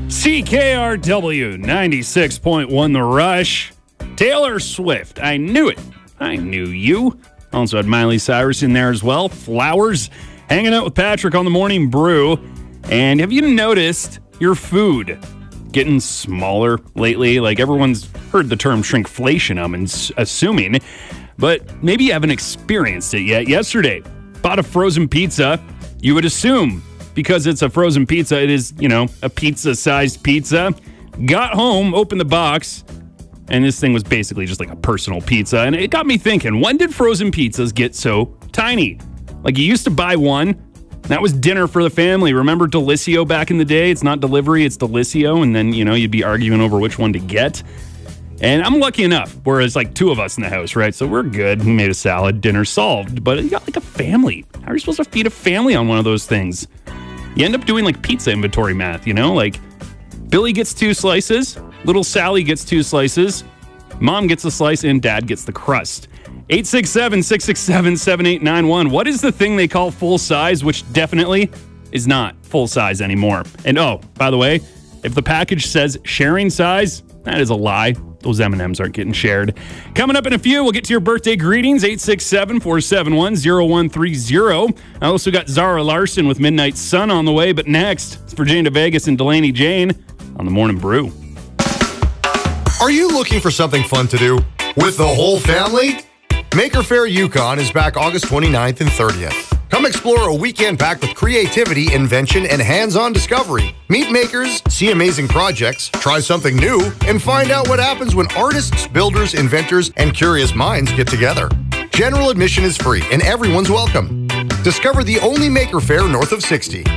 CKRW 96.1 The Rush. Taylor Swift. I knew it. I knew you. Also had Miley Cyrus in there as well. Flowers. Hanging out with Patrick on the Morning Brew. And have you noticed your food getting smaller lately? Like, everyone's heard the term shrinkflation, I'm assuming. But maybe you haven't experienced it yet. Yesterday, bought a frozen pizza. You would assume, because it's a frozen pizza, it is, a pizza-sized pizza. Got home, opened the box, and this thing was basically just like a personal pizza. And it got me thinking, when did frozen pizzas get so tiny? Like, you used to buy one, that was dinner for the family. Remember Delissio back in the day? It's not delivery, it's Delissio. And then, you'd be arguing over which one to get. And I'm lucky enough, where it's like two of us in the house, right? So we're good. We made a salad, dinner solved. But you got like a family. How are you supposed to feed a family on one of those things? You end up doing like pizza inventory math, like Billy gets 2 slices, little Sally gets 2 slices, mom gets a slice, and dad gets the crust. 867-667-7891. What is the thing they call full size, which definitely is not full size anymore? And oh, by the way, if the package says sharing size, that is a lie. Those M&Ms aren't getting shared. Coming up in a few, we'll get to your birthday greetings, 867-471-0130. I also got Zara Larson with Midnight Sun on the way, but next, it's Virginia Vegas and Delaney Jane on the Morning Brew. Are you looking for something fun to do with the whole family? Maker Faire Yukon is back August 29th and 30th. Come explore a weekend packed with creativity, invention, and hands-on discovery. Meet makers, see amazing projects, try something new, and find out what happens when artists, builders, inventors, and curious minds get together. General admission is free, and everyone's welcome. Discover the only Maker Faire north of 60.